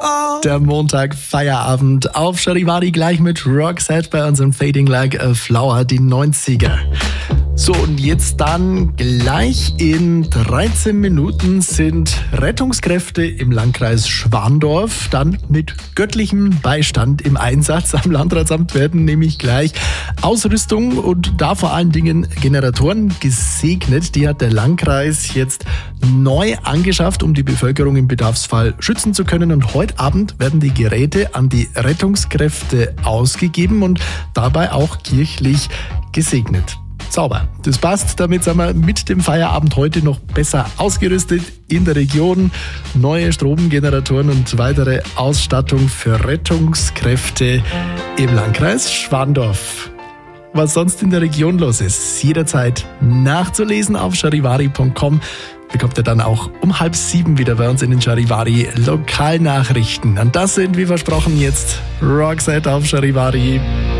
Der Montag-Feierabend auf Charivari gleich mit Roxette bei unserem Fading Like a Flower, die 90er. So, und jetzt dann gleich in 13 Minuten sind Rettungskräfte im Landkreis Schwandorf dann mit göttlichem Beistand im Einsatz. Am Landratsamt werden nämlich gleich Ausrüstung und da vor allen Dingen Generatoren gesegnet. Die hat der Landkreis jetzt neu angeschafft, um die Bevölkerung im Bedarfsfall schützen zu können. Und heute Abend werden die Geräte an die Rettungskräfte ausgegeben und dabei auch kirchlich gesegnet. Sauber. Das passt. Damit sind wir mit dem Feierabend heute noch besser ausgerüstet in der Region. Neue Stromgeneratoren und weitere Ausstattung für Rettungskräfte im Landkreis Schwandorf. Was sonst in der Region los ist, jederzeit nachzulesen auf charivari.com. Bekommt ihr dann auch um 6:30 wieder bei uns in den Charivari Lokalnachrichten. Und das sind, wie versprochen, jetzt Roxette auf Charivari.